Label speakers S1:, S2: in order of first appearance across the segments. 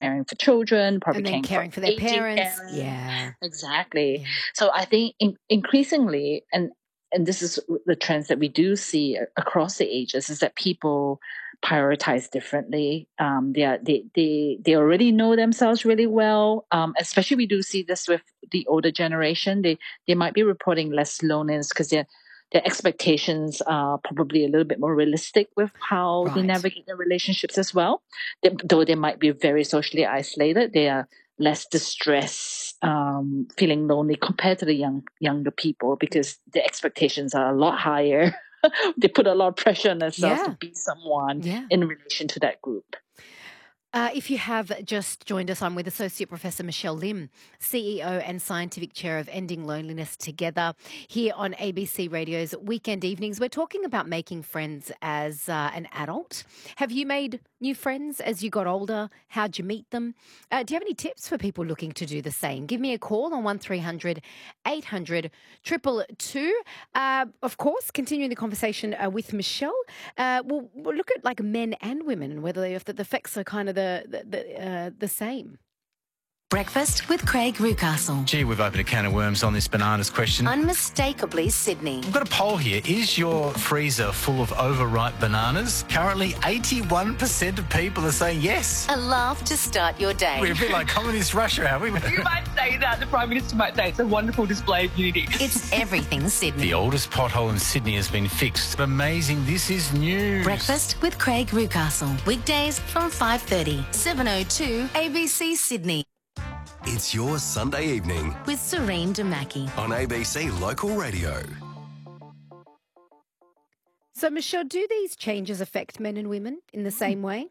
S1: caring for children, probably
S2: and then caring for their
S1: aging
S2: parents.
S1: parents.
S2: Yeah.
S1: Exactly.
S2: Yeah.
S1: So I think increasingly, and this is the trends that we do see across the ages, is that people prioritize differently. They already know themselves really well. Especially we do see this with the older generation. They might be reporting less loneliness because their expectations are probably a little bit more realistic with how they
S2: Right.
S1: navigate their relationships as well. Though they might be very socially isolated, they are less distressed, feeling lonely compared to the younger people because the expectations are a lot higher. They put a lot of pressure on themselves to
S2: Yeah.
S1: be someone
S2: Yeah.
S1: in relation to that group.
S2: If you have just joined us, I'm with Associate Professor Michelle Lim, CEO and Scientific Chair of Ending Loneliness Together, here on ABC Radio's Weekend Evenings. We're talking about making friends as an adult. Have you made new friends as you got older? How'd you meet them? Do you have any tips for people looking to do the same? Give me a call on 1300 800 222. Of course, continuing the conversation with Michelle, we'll look at like men and women and whether the effects are kind of the same.
S3: Breakfast with Craig Rucastle.
S4: Gee, we've opened a can of worms on this bananas question.
S3: Unmistakably Sydney.
S4: We've got a poll here. Is your freezer full of overripe bananas? Currently, 81% of people are saying yes.
S3: A laugh to start your day.
S4: We're a bit like communist Russia, are we?
S5: You might say that. The Prime Minister might say it's a wonderful display of unity.
S3: It's everything Sydney.
S4: The oldest pothole in Sydney has been fixed. Amazing. This is news.
S3: Breakfast with Craig Rucastle. Weekdays from 5:30. 7:02 ABC Sydney.
S6: It's your Sunday evening
S3: With Serene Damaki.
S6: on ABC Local Radio.
S2: So, Michelle, do these changes affect men and women in the same way?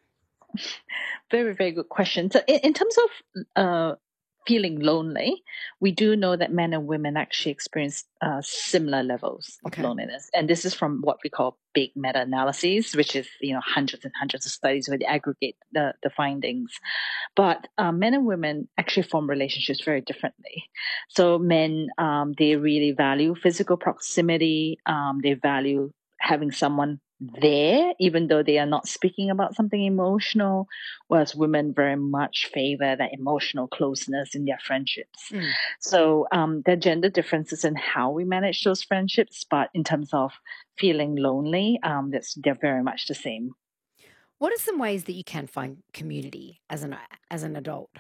S1: Very, very good question. So in terms of feeling lonely, we do know that men and women actually experience similar levels of
S2: Okay.
S1: loneliness. And this is from what we call big meta-analyses, which is, hundreds and hundreds of studies where they aggregate the findings. But men and women actually form relationships very differently. So men, they really value physical proximity. They value having someone there, even though they are not speaking about something emotional, whereas women very much favor that emotional closeness in their friendships.
S2: Mm.
S1: So there are gender differences in how we manage those friendships, but in terms of feeling lonely, they're very much the same.
S2: What are some ways that you can find community as an adult?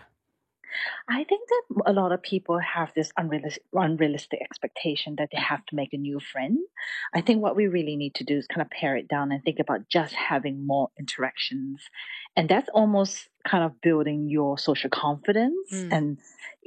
S1: I think that a lot of people have this unrealistic expectation that they have to make a new friend. I think what we really need to do is kind of pare it down and think about just having more interactions. And that's almost kind of building your social confidence.
S2: Mm.
S1: And,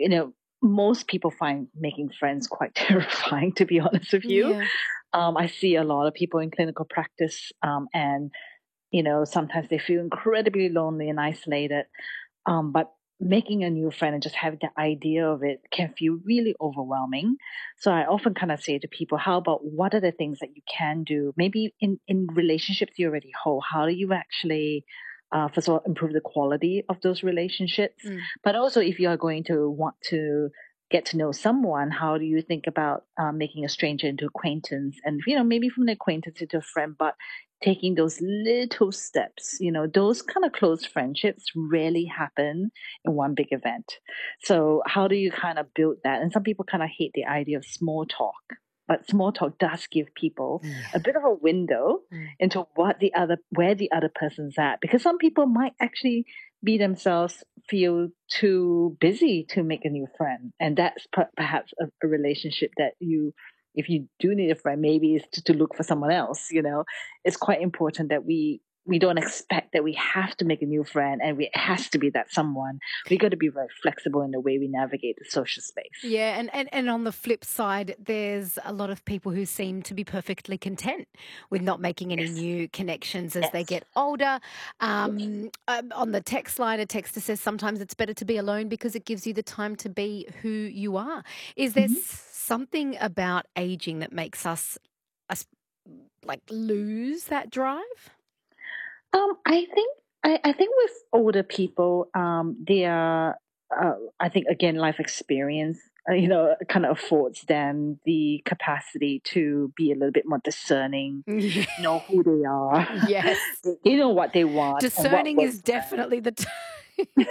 S1: most people find making friends quite terrifying, to be honest with you.
S2: Yeah.
S1: I see a lot of people in clinical practice, and sometimes they feel incredibly lonely and isolated. But making a new friend and just having the idea of it can feel really overwhelming. So I often kind of say to people, how about what are the things that you can do? Maybe in relationships you already hold, how do you actually, first of all, improve the quality of those relationships?
S2: Mm.
S1: But also if you are going to want to get to know someone, how do you think about making a stranger into acquaintance? And, maybe from an acquaintance into a friend, but taking those little steps, those kind of close friendships rarely happen in one big event. So how do you kind of build that? And some people kind of hate the idea of small talk, but small talk does give people a bit of a window into where the other person's at, because some people might actually be themselves feel too busy to make a new friend. And that's perhaps a relationship that if you do need a friend, maybe it's to look for someone else. It's quite important that we don't expect that we have to make a new friend and it has to be that someone. We got to be very flexible in the way we navigate the social space.
S2: Yeah, and on the flip side, there's a lot of people who seem to be perfectly content with not making any new connections as they get older. On the text line, a texter says sometimes it's better to be alone because it gives you the time to be who you are. Is there something about aging that makes us lose that drive?
S1: I think with older people, they are. I think again, life experience, kind of affords them the capacity to be a little bit more discerning, know who they are,
S2: Yes,
S1: they know what they want.
S2: discerning is definitely the.